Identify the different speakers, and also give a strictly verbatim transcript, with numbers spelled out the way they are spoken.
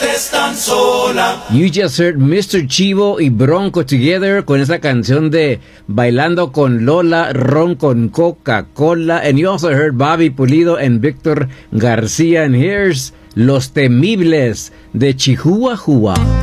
Speaker 1: estés tan sola.
Speaker 2: You just heard mister Chivo y Bronco together con esa canción de Bailando con Lola, Ron con Coca-Cola. And you also heard Bobby Pulido and Víctor García. And here's Los Temibles de Chihuahua.